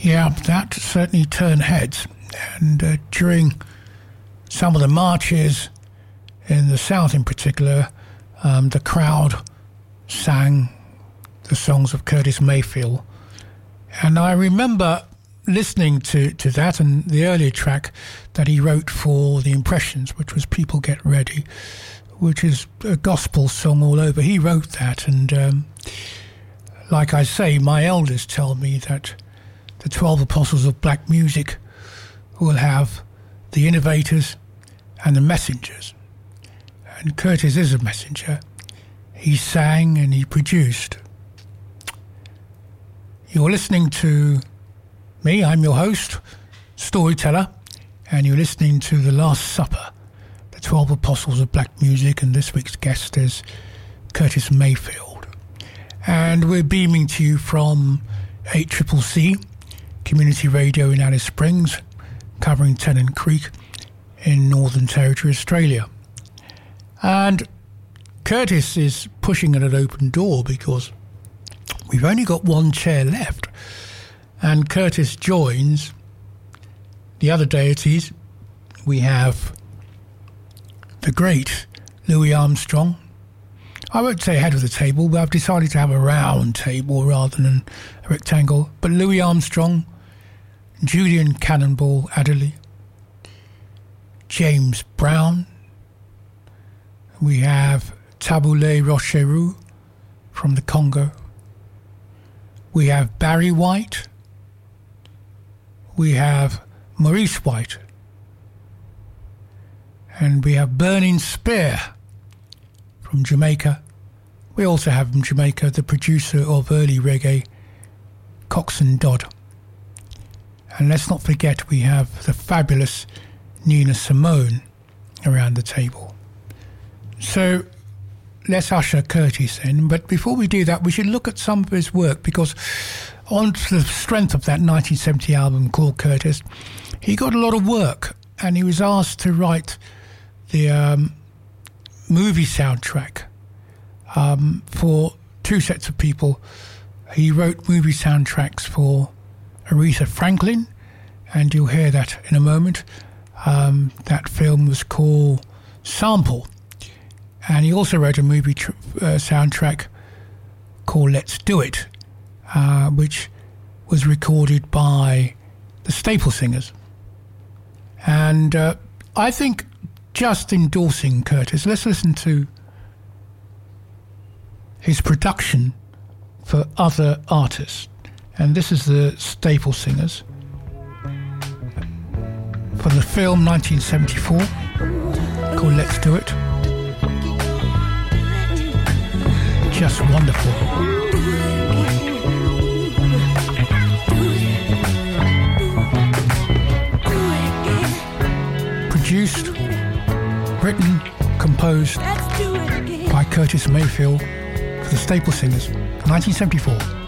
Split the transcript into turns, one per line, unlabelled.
Yeah, that certainly turned heads. And during some of the marches in the South in particular, the crowd sang the songs of Curtis Mayfield. And I remember listening to that and the earlier track that he wrote for The Impressions, which was People Get Ready, which is a gospel song all over. He wrote that, and like I say, my elders tell me that the 12 Apostles of Black Music will have the innovators and the messengers. And Curtis is a messenger. He sang and he produced. You're listening to me, I'm your host, Storyteller, and you're listening to The Last Supper, the 12 Apostles of Black Music, and this week's guest is Curtis Mayfield. And we're beaming to you from 8CCC, Community Radio in Alice Springs, covering Tennant Creek in Northern Territory, Australia. And Curtis is pushing at an open door because we've only got one chair left. And Curtis joins the other deities. We have the great Louis Armstrong. I won't say head of the table, but I've decided to have a round table rather than a rectangle. But Louis Armstrong, Julian Cannonball Adderley, James Brown. We have Taboulé Rocheroux from the Congo. We have Barry White. We have Maurice White. And we have Burning Spear from Jamaica. We also have from Jamaica the producer of early reggae, Coxsone Dodd. And let's not forget we have the fabulous Nina Simone around the table. So let's usher Curtis in. But before we do that, we should look at some of his work, because on the strength of that 1970 album called Curtis, he got a lot of work, and he was asked to write the movie soundtrack for two sets of people. He wrote movie soundtracks for Aretha Franklin, and you'll hear that in a moment. That film was called Sample, and he also wrote a movie soundtrack called Let's Do It, which was recorded by the Staple Singers. And I think, just endorsing Curtis, let's listen to his production for other artists. And this is the Staple Singers for the film 1974 called Let's Do It. Just wonderful. Produced, written, composed by Curtis Mayfield for the Staple Singers, 1974.